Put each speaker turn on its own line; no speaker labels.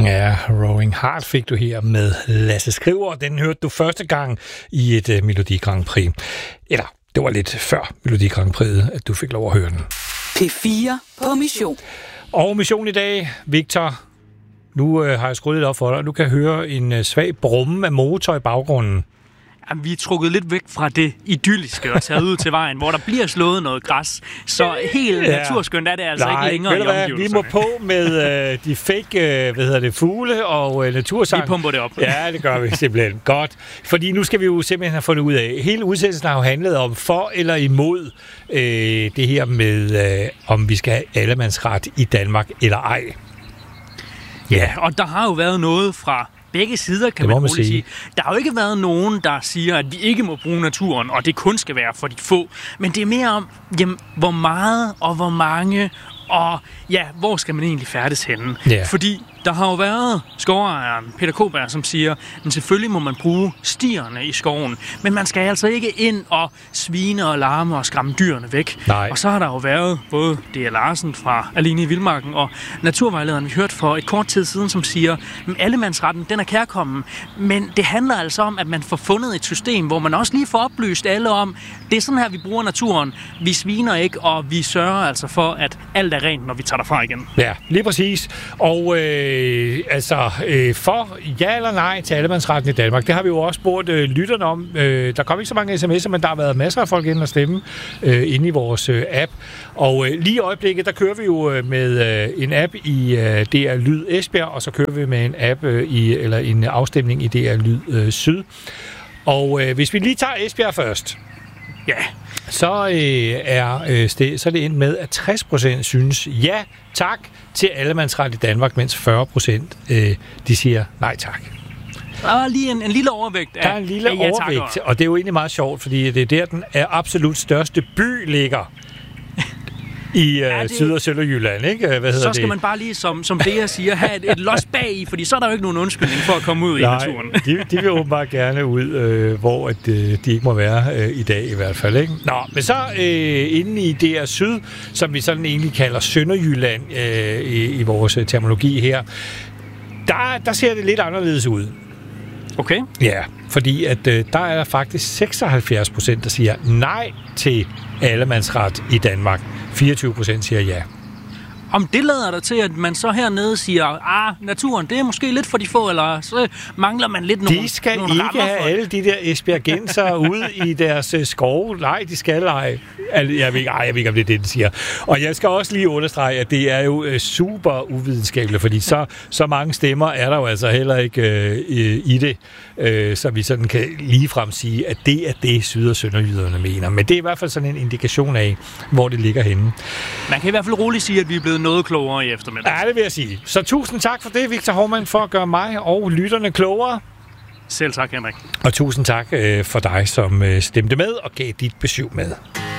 Ja, Rowing Heart fik du her med Lasse Skriver. Den hørte du første gang i et Melodi Grand Prix. Eller, det var lidt før Melodi Grand Prix, at du fik lov at høre den.
P4 på mission.
Og mission i dag, Victor. Nu har jeg skruet lidt op for dig, og du kan høre en svag brumme af motor i baggrunden.
Jamen, vi er trukket lidt væk fra det idylliske og taget ud til vejen, hvor der bliver slået noget græs. Så helt naturskønt er det altså ikke længere i omgivelserne.
Vi må på med de fake fugle og natursang.
Vi pumper det op.
Ja, det gør vi simpelthen. Godt. Fordi nu skal vi jo simpelthen have fundet ud af. Hele udsendelsen har jo handlet om for eller imod det her med, om vi skal have allemandsret i Danmark eller ej.
Ja, og der har jo været noget fra begge sider, kan man roligt sige. Der har jo ikke været nogen, der siger, at vi ikke må bruge naturen, og det kun skal være for de få. Men det er mere om, jamen, hvor meget og hvor mange, og ja, hvor skal man egentlig færdes henne? Yeah. Fordi der har jo været skovejeren Peter Kåberg, som siger, at selvfølgelig må man bruge stierne i skoven, men man skal altså ikke ind og svine og larme og skræmme dyrene væk. Nej. Og så har der jo været både D.A. Larsen fra Alene i Vildmarken og naturvejlederen, vi hørte for et kort tid siden, som siger, at allemandsretten, den er kærkommen, men det handler altså om, at man får fundet et system, hvor man også lige får oplyst alle om, det er sådan her, vi bruger naturen, vi sviner ikke, og vi sørger altså for, at alt er rent, når vi tager derfra igen.
Ja, lige præcis. Og for ja eller nej til allemandsretten i Danmark, det har vi jo også spurgt lytterne om. Der kom ikke så mange sms'er, men der har været masser af folk ind og stemme inde i vores app. Og lige i øjeblikket, der kører vi jo med en app i DR Lyd Esbjerg, og så kører vi med en app eller en afstemning i DR Lyd Syd. Og hvis vi lige tager Esbjerg først, så er det ind med, at 60% synes ja tak til allemandsret i Danmark, mens 40% de siger nej tak.
Der er lige en lille overvægt af,
der er en lille overvægt, og det er jo egentlig meget sjovt, fordi det er der, den absolut største by ligger. I Syd- og Sønderjylland, ikke?
Så skal man bare lige, som det jeg siger, have et los bag i, fordi så er der jo ikke nogen undskyldning for at komme ud i naturen.
de vil åbenbart gerne ud, hvor de ikke må være i dag i hvert fald, ikke? Nå, men så inde i DR Syd, som vi sådan egentlig kalder Sønderjylland i vores terminologi her, der ser det lidt anderledes ud.
Okay.
Ja, fordi at der er der faktisk 76%, der siger nej til allemandsret i Danmark. 24% siger ja.
Om det lader der til, at man så hernede siger, naturen, det er måske lidt for de få, eller så mangler man lidt nogle.
De skal nogle ikke have alle de der esbjergenser ude i deres skove. Nej, de skal ej. Jeg ved ikke, om det er det, den siger. Og jeg skal også lige understrege, at det er jo super uvidenskabeligt, fordi så mange stemmer er der jo altså heller ikke i det, så vi sådan kan ligefrem sige, at det er det, syd- og sønderjyderne mener. Men det er i hvert fald sådan en indikation af, hvor det ligger henne.
Man kan i hvert fald roligt sige, at vi er blevet noget klogere i eftermiddag.
Ja, det vil jeg sige. Så tusind tak for det, Victor Hovmand, for at gøre mig og lytterne klogere.
Selv tak, Henrik.
Og tusind tak for dig, som stemte med og gav dit besøg med.